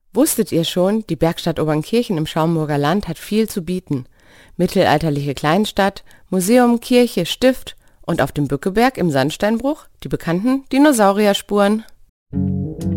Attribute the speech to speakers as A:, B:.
A: Wusstet ihr schon, die Bergstadt Obernkirchen im Schaumburger Land hat viel zu bieten. Mittelalterliche Kleinstadt, Museum, Kirche, Stift und auf dem Bückeberg im Sandsteinbruch die bekannten Dinosaurierspuren.